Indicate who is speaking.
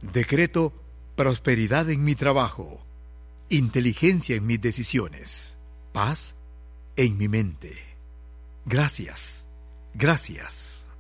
Speaker 1: Decreto prosperidad en mi trabajo, inteligencia en mis decisiones, paz en mi mente. Gracias, gracias.